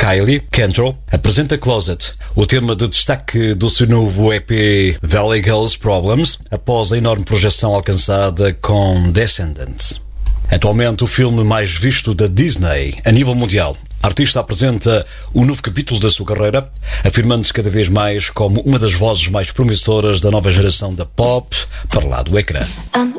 Kylie Cantrell apresenta Closet, o tema de destaque do seu novo EP Valley Girls Problems, após a enorme projeção alcançada com Descendants. Atualmente o filme mais visto da Disney a nível mundial. A artista apresenta um novo capítulo da sua carreira, afirmando-se cada vez mais como uma das vozes mais promissoras da nova geração da pop para lá do ecrã. I'm